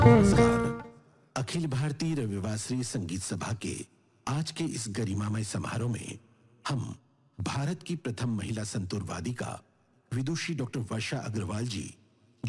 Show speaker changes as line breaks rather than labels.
नमस्कार। अखिल भारतीय रविवासरी संगीत सभा के आज के इस गरिमामय समारोह में हम भारत की प्रथम महिला संतूर वादिका विदुषी डॉक्टर वर्षा अग्रवाल जी